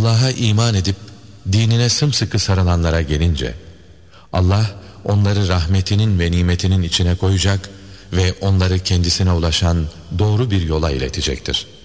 Allah'a iman edip dinine sımsıkı sarılanlara gelince, Allah onları rahmetinin ve nimetinin içine koyacak ve onları kendisine ulaşan doğru bir yola iletecektir.